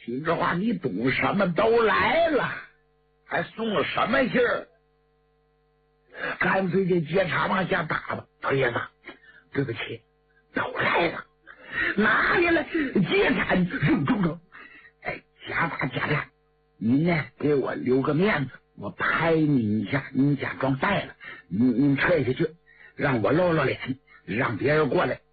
秦志华，你懂什么？都来了，还送了什么信儿？干脆这接茬往下打吧。老爷子，对不起，都来了，拿下来接茬扔中头。哎，假打假干，您呢给我留个面子，我拍你一下，你假装败了，你撤下去，让我露露脸，让别人过来